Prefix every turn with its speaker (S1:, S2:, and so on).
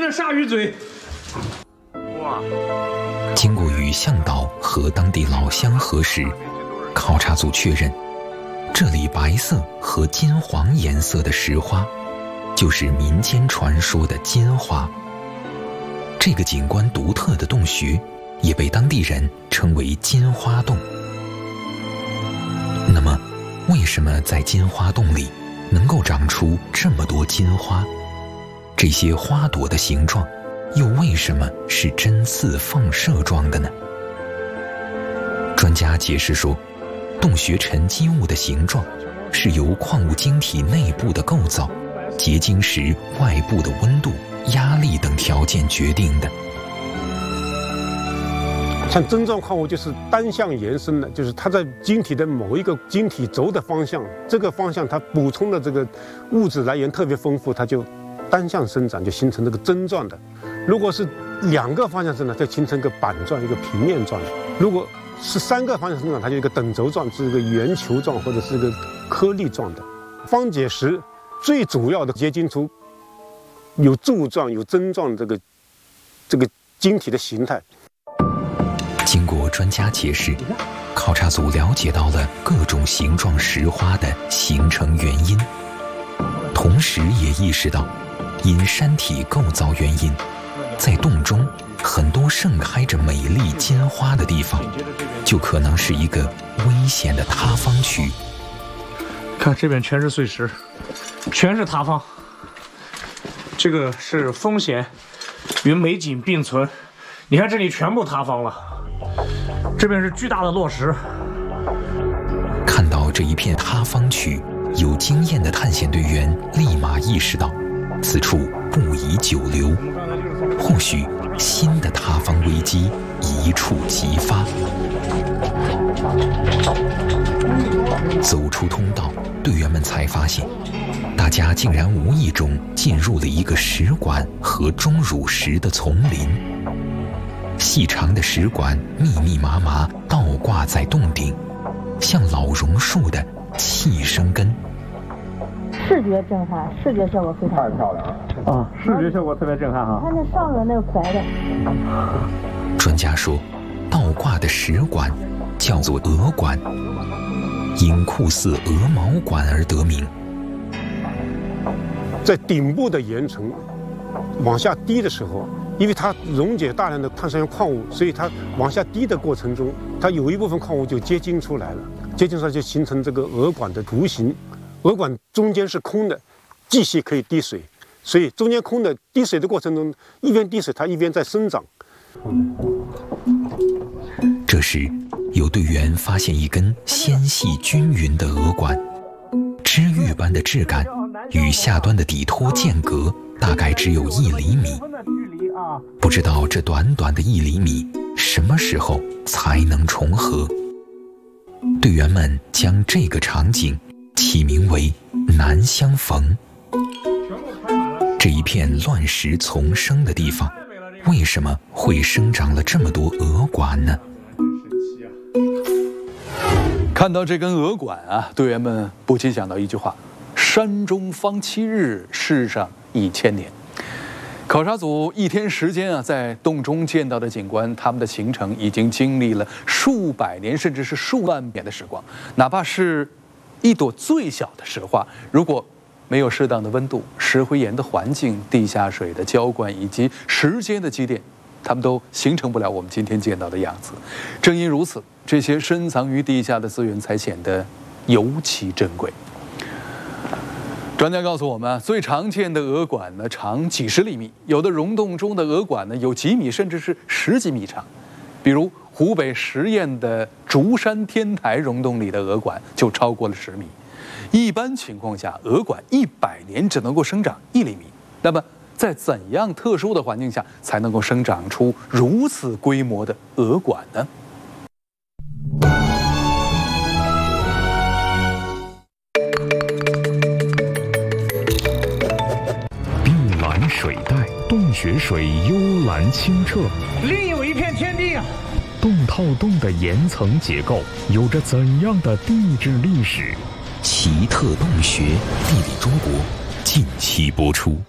S1: 的鲨鱼嘴。
S2: 哇！
S3: 经过与向导和当地老乡核实，考察组确认，这里白色和金黄颜色的石花，就是民间传说的金花。这个景观独特的洞穴，也被当地人称为金花洞。那么，为什么在金花洞里能够长出这么多金花？这些花朵的形状，又为什么是针刺放射状的呢？专家解释说，洞穴沉积物的形状是由矿物晶体内部的构造、结晶时外部的温度、压力等条件决定的。
S4: 像针状矿物就是单向延伸的，就是它在晶体的某一个晶体轴的方向，这个方向它补充的这个物质来源特别丰富，它就单向生长，就形成这个针状的。如果是2个方向生长，就形成一个板状、一个平面状的；如果是3个方向生长，它就一个等轴状，是一个圆球状或者是一个颗粒状的。方解石最主要的结晶出有柱状、有针状的这个晶体的形态。
S3: 经过专家解释，考察组了解到了各种形状石花的形成原因，同时也意识到，因山体构造原因，在洞中很多盛开着美丽金花的地方，就可能是一个危险的塌方区。
S1: 看这边全是碎石，全是塌方，这个是风险与美景并存。你看这里全部塌方了，这边是巨大的落石。
S3: 看到这一片塌方区，有经验的探险队员立马意识到，此处不宜久留，或许新的塌方危机一触即发。走出通道，队员们才发现，大家竟然无意中进入了一个石管和钟乳石的丛林。细长的石管密密麻麻倒挂在洞顶，像老榕树的气生根。
S5: 视觉震撼，视觉效果非常
S2: 太漂亮了
S1: 啊！视觉效果特别震撼哈。
S5: 看那上面那个白的。
S3: 专家说，倒挂的石管叫做鹅管，因酷似鹅毛管而得名。
S4: 在顶部的岩层往下滴的时候，因为它溶解大量的碳酸盐矿物，所以它往下滴的过程中，它有一部分矿物就结晶出来了，结晶出来就形成这个鹅管的图形。鹅管中间是空的，继续可以滴水，所以中间空的滴水的过程中，一边滴水，它一边在生长。
S3: 这时，有队员发现一根纤细均匀的鹅管，织玉般的质感，与下端的底托间隔大概只有1厘米。不知道这短短的1厘米，什么时候才能重合？队员们将这个场景起名为“难相逢”。这一片乱石丛生的地方，为什么会生长了这么多鹅管呢？
S6: 看到这根鹅管啊，队员们不禁想到一句话：山中方7日，世上1000年。考察组1天时间啊，在洞中见到的景观，它们的形成已经经历了数百年，甚至是数万年的时光。哪怕是一朵最小的石化，如果没有适当的温度、石灰岩的环境、地下水的浇灌以及时间的积淀，它们都形成不了我们今天见到的样子。正因如此，这些深藏于地下的资源才显得尤其珍贵。专家告诉我们，最常见的鹅管呢长几十厘米，有的溶洞中的鹅管呢有几米，甚至是10几米长。比如湖北十堰的竹山天台溶洞里的鹅管就超过了10米。一般情况下，鹅管100年只能够生长1厘米。那么，在怎样特殊的环境下才能够生长出如此规模的鹅管呢？
S7: 水带，洞穴水幽蓝清澈，
S1: 另有一片天地啊！
S7: 洞套洞的岩层结构有着怎样的地质历史？
S3: 奇特洞穴，地理中国，近期播出。